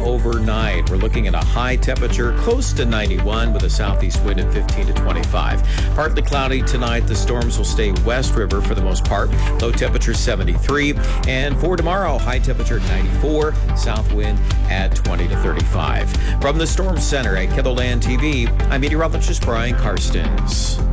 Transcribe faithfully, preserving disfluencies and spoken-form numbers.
overnight. We're looking at a high temperature close to ninety-one with a southeast wind at fifteen to twenty-five. Partly cloudy tonight. The storms will stay west river for the most part. Low temperature seventy-three. And for tomorrow, high temperature ninety-four, south wind at twenty to thirty-five. From the Storm Center at KENDLE Land T V, I'm meteorologist Brian Karstens.